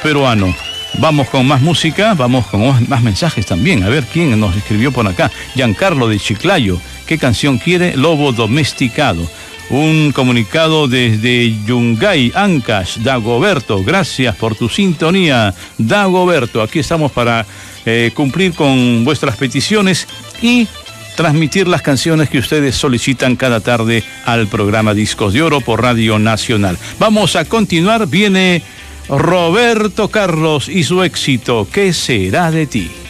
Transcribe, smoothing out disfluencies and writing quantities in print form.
peruano. Vamos con más música, vamos con más mensajes también. A ver quién nos escribió por acá. Giancarlo de Chiclayo. ¿Qué canción quiere? Lobo Domesticado. Un comunicado desde Yungay, Ancash, Dagoberto. Gracias por tu sintonía, Dagoberto. Aquí estamos para cumplir con vuestras peticiones y transmitir las canciones que ustedes solicitan cada tarde al programa Discos de Oro por Radio Nacional. Vamos a continuar. Viene Roberto Carlos y su éxito, ¿Qué será de ti?